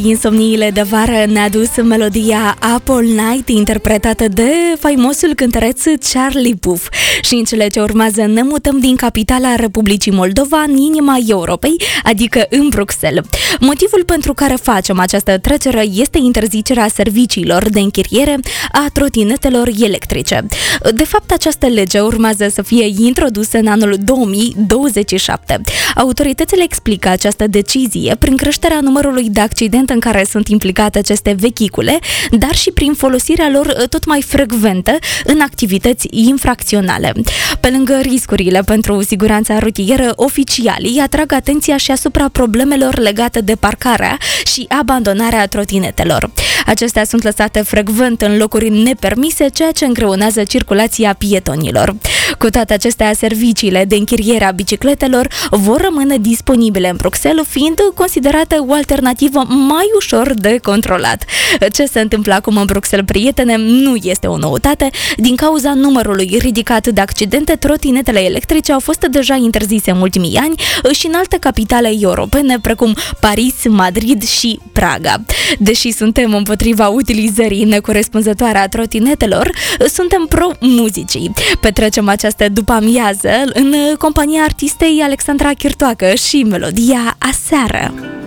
Insomniile de vară ne-a dus melodia Up All Night, interpretată de faimosul cântăreț Charlie Puth. Și în cele ce urmează ne mutăm din capitala Republicii Moldova în inima Europei, adică în Bruxelles. Motivul pentru care facem această trecere este interzicerea serviciilor de închiriere a trotinetelor electrice. De fapt, această lege urmează să fie introdusă în anul 2027. Autoritățile explică această decizie prin creșterea numărului de accidente în care sunt implicate aceste vehicule, dar și prin folosirea lor tot mai frecventă în activități infracționale. Pe lângă riscurile pentru siguranța rutieră, oficialii atrag atenția și asupra problemelor legate de parcarea și abandonarea trotinetelor. Acestea sunt lăsate frecvent în locuri nepermise, ceea ce îngreunează circulația pietonilor. Cu toate acestea, serviciile de închiriere a bicicletelor vor rămâne disponibile în Bruxelles, fiind considerate o alternativă mai ușor de controlat. Ce se întâmplă acum în Bruxelles, prietene, nu este o noutate. Din cauza numărului ridicat de accidente, trotinetele electrice au fost deja interzise în ultimii ani și în alte capitale europene, precum Paris, Madrid și Praga. Deși suntem împotriva utilizării necorespunzătoare a trotinetelor, suntem pro-muzicii. Petrecem această după-amiază în compania artistei Alexandra Chirtoacă și melodia Aseară.